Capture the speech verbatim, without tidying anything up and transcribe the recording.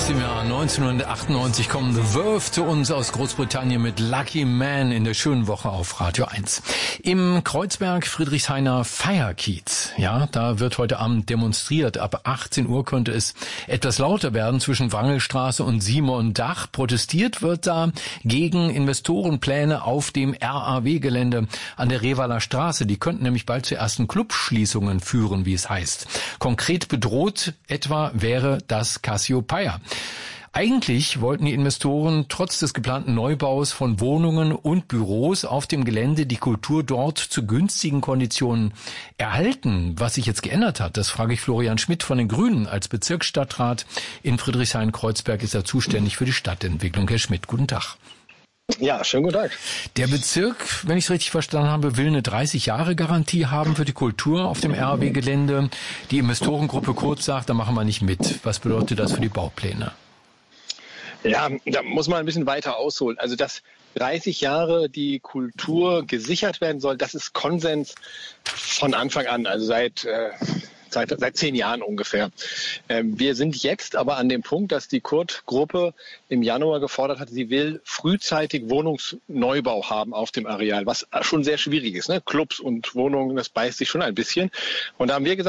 Aus dem Jahr neunzehnhundertachtundneunzig kommen The Verve zu uns aus Großbritannien mit Lucky Man in der schönen Woche auf Radio eins. Im Kreuzberg Friedrichshainer Feierkiez, ja, da wird heute Abend demonstriert. Ab achtzehn Uhr könnte es etwas lauter werden zwischen Wrangelstraße und Simondach. Protestiert wird da gegen Investorenpläne auf dem R A W-Gelände an der Revaler Straße. Die könnten nämlich bald zu ersten Clubschließungen führen, wie es heißt. Konkret bedroht etwa wäre das Cassiopeia. Eigentlich wollten die Investoren trotz des geplanten Neubaus von Wohnungen und Büros auf dem Gelände die Kultur dort zu günstigen Konditionen erhalten. Was sich jetzt geändert hat, das frage ich Florian Schmidt von den Grünen. Als Bezirksstadtrat in Friedrichshain-Kreuzberg ist er zuständig für die Stadtentwicklung. Herr Schmidt, guten Tag. Ja, schönen guten Tag. Der Bezirk, wenn ich es richtig verstanden habe, will eine dreißig-Jahre-Garantie haben für die Kultur auf dem R A W-Gelände. Die Investorengruppe Kurz sagt, da machen wir nicht mit. Was bedeutet das für die Baupläne? Ja, da muss man ein bisschen weiter ausholen. Also, dass dreißig Jahre die Kultur gesichert werden soll, das ist Konsens von Anfang an, also seit... Äh Seit, seit zehn Jahren ungefähr. Ähm, wir sind jetzt aber an dem Punkt, dass die Kurt-Gruppe im Januar gefordert hat, sie will frühzeitig Wohnungsneubau haben auf dem Areal, was schon sehr schwierig ist. Ne? Clubs und Wohnungen, das beißt sich schon ein bisschen. Und da haben wir gesagt,